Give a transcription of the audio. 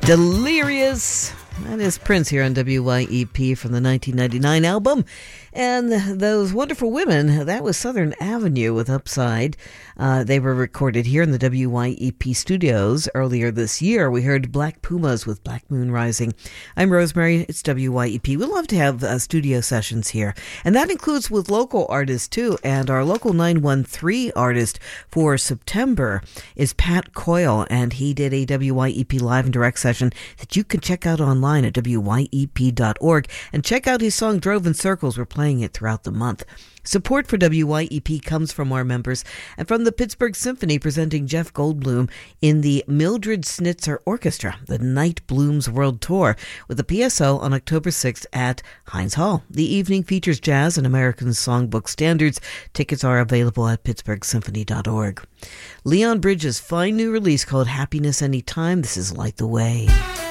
Delirious. That is Prince here on WYEP from the 1999 album. And those wonderful women, that was Southern Avenue with Upside. They were recorded here in the WYEP studios earlier this year. We heard Black Pumas with Black Moon Rising. I'm Rosemary. It's WYEP. We love to have studio sessions here. And that includes with local artists, too. And our local 913 artist for September is Pat Coyle. And he did a WYEP live and direct session that you can check out online at WYEP.org. And check out his song Drove in Circles. We're playing it throughout the month. Support for WYEP comes from our members and from the Pittsburgh Symphony presenting Jeff Goldblum in the Mildred Snitzer Orchestra, the Night Blooms World Tour, with the PSO on October 6th at Heinz Hall. The evening features jazz and American songbook standards. Tickets are available at pittsburghsymphony.org. Leon Bridges' fine new release called Happiness Anytime. This is Light the Way.